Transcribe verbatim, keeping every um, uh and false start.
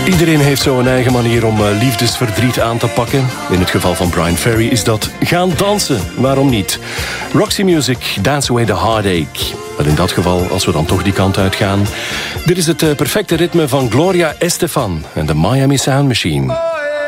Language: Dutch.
Iedereen heeft zo een eigen manier om liefdesverdriet aan te pakken. In het geval van Bryan Ferry is dat gaan dansen. Waarom niet? Roxy Music, Dance Away the Heartache. Maar in dat geval, als we dan toch die kant uitgaan... dit is het perfecte ritme van Gloria Estefan en de Miami Sound Machine.